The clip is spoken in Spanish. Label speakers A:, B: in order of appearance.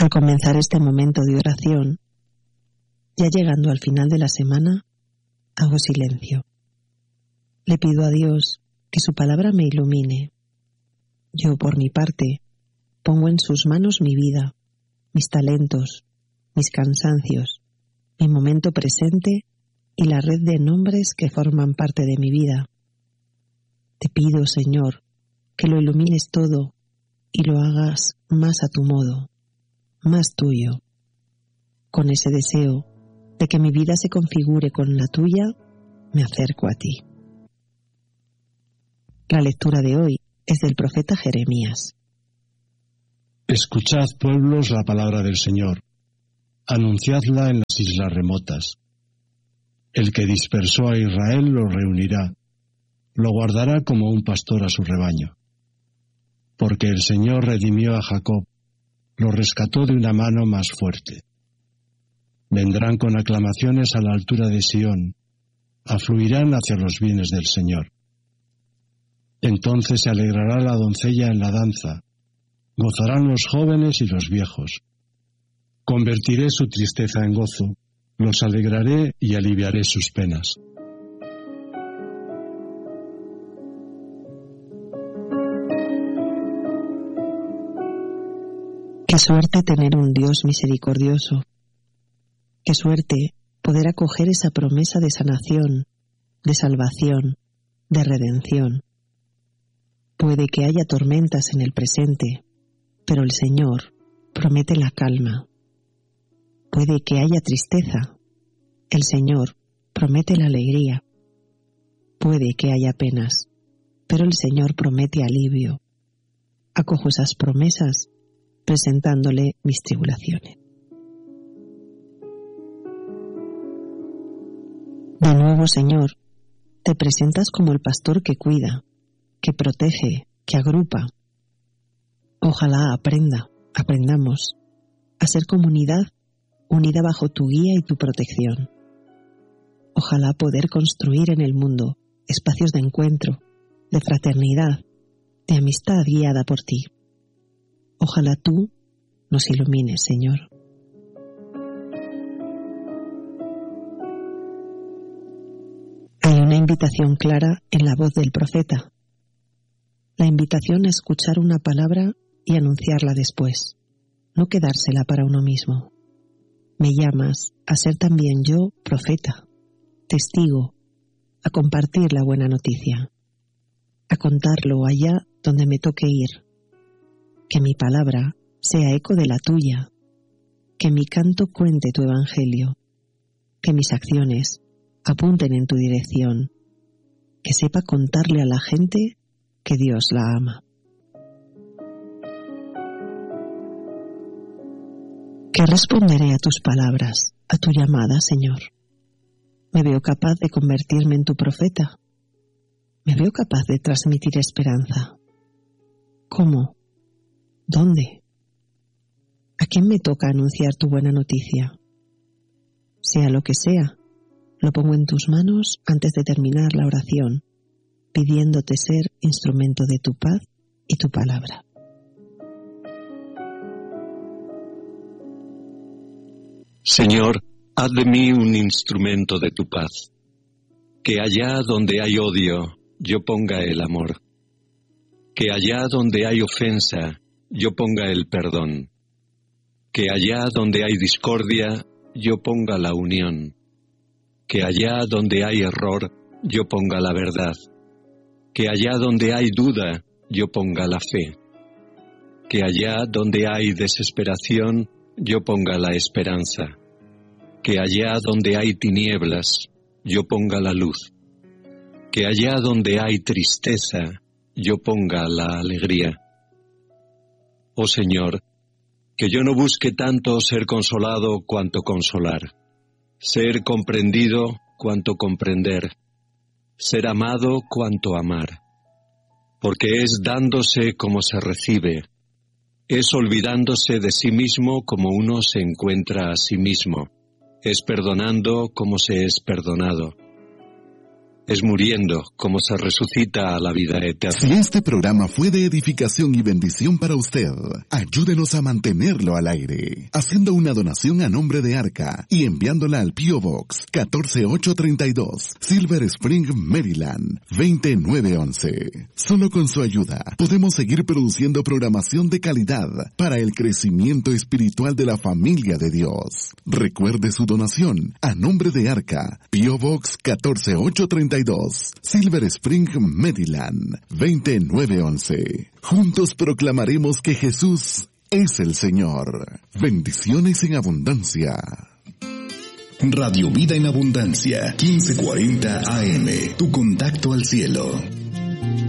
A: Al comenzar este momento de oración, ya llegando al final de la semana, hago silencio. Le pido a Dios que su palabra me ilumine. Yo, por mi parte, pongo en sus manos mi vida, mis talentos, mis cansancios, mi momento presente y la red de nombres que forman parte de mi vida. Te pido, Señor, que lo ilumines todo y lo hagas más a tu modo, más tuyo. Con ese deseo de que mi vida se configure con la tuya, me acerco a ti. La lectura de hoy es del profeta Jeremías.
B: Escuchad, pueblos, la palabra del Señor. Anunciadla en las islas remotas. El que dispersó a Israel lo reunirá, lo guardará como un pastor a su rebaño. Porque el Señor redimió a Jacob, lo rescató de una mano más fuerte. Vendrán con aclamaciones a la altura de Sión, afluirán hacia los bienes del Señor. Entonces se alegrará la doncella en la danza, gozarán los jóvenes y los viejos. Convertiré su tristeza en gozo, los alegraré y aliviaré sus penas.
A: Qué suerte tener un Dios misericordioso. Qué suerte poder acoger esa promesa de sanación, de salvación, de redención. Puede que haya tormentas en el presente, pero el Señor promete la calma. Puede que haya tristeza, el Señor promete la alegría. Puede que haya penas, pero el Señor promete alivio. Acojo esas promesas presentándole mis tribulaciones. De nuevo, Señor, te presentas como el pastor que cuida, que protege, que agrupa. Ojalá aprendamos a ser comunidad unida bajo tu guía y tu protección. Ojalá poder construir en el mundo espacios de encuentro, de fraternidad, de amistad guiada por ti. Ojalá tú nos ilumines, Señor. Hay una invitación clara en la voz del profeta. La invitación a escuchar una palabra y anunciarla después, no quedársela para uno mismo. Me llamas a ser también yo profeta, testigo, a compartir la buena noticia, a contarlo allá donde me toque ir. Que mi palabra sea eco de la tuya, que mi canto cuente tu evangelio, que mis acciones apunten en tu dirección, que sepa contarle a la gente que Dios la ama. ¿Qué responderé a tus palabras, a tu llamada, Señor? ¿Me veo capaz de convertirme en tu profeta? ¿Me veo capaz de transmitir esperanza? ¿Cómo? ¿Dónde? ¿A quién me toca anunciar tu buena noticia? Sea lo que sea, lo pongo en tus manos antes de terminar la oración, pidiéndote ser instrumento de tu paz y tu palabra.
C: Señor, haz de mí un instrumento de tu paz. Que allá donde hay odio, yo ponga el amor. Que allá donde hay ofensa, yo ponga el perdón. Que allá donde hay discordia, yo ponga la unión. Que allá donde hay error, yo ponga la verdad. Que allá donde hay duda, yo ponga la fe. Que allá donde hay desesperación, yo ponga la esperanza. Que allá donde hay tinieblas, yo ponga la luz. Que allá donde hay tristeza, yo ponga la alegría. Oh Señor, que yo no busque tanto ser consolado cuanto consolar, ser comprendido cuanto comprender, ser amado cuanto amar, porque es dándose como se recibe, es olvidándose de sí mismo como uno se encuentra a sí mismo, es perdonando como se es perdonado. Es muriendo como se resucita a la vida eterna.
D: Si este programa fue de edificación y bendición para usted, ayúdenos a mantenerlo al aire, haciendo una donación a nombre de Arca y enviándola al P.O. Box 14832, Silver Spring, Maryland, 20911. Solo con su ayuda podemos seguir produciendo programación de calidad para el crecimiento espiritual de la familia de Dios. Recuerde su donación a nombre de Arca, P.O. Box 14832, Silver Spring, Maryland, 20911. Juntos proclamaremos que Jesús es el Señor. Bendiciones en abundancia.
E: Radio Vida en Abundancia, 1540 AM. Tu contacto al cielo.